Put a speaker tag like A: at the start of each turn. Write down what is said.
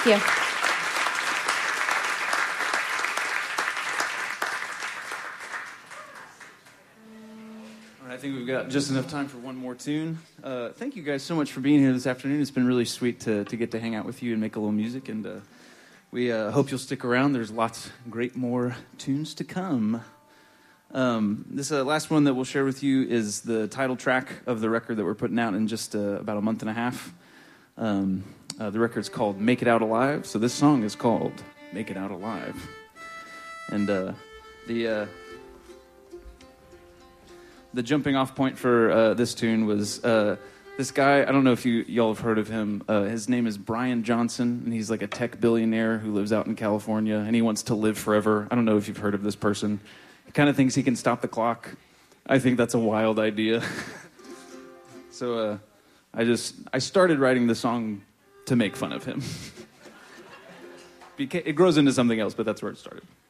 A: Thank you.
B: I think we've got just enough time for one more tune. Thank you guys so much for being here this afternoon. It's been really sweet to get to hang out with you and make a little music, and we hope you'll stick around. There's lots great more tunes to come. This last one that we'll share with you is the title track of the record that we're putting out in just about a month and a half. The record's called Make It Out Alive, so this song is called Make It Out Alive. And the jumping off point for this tune was this guy. I don't know if y'all have heard of him. His name is Brian Johnson, and he's like a tech billionaire who lives out in California, and he wants to live forever. I don't know if you've heard of this person. He kind of thinks he can stop the clock. I think that's a wild idea. So I started writing the song to make fun of him. It grows into something else, but that's where it started.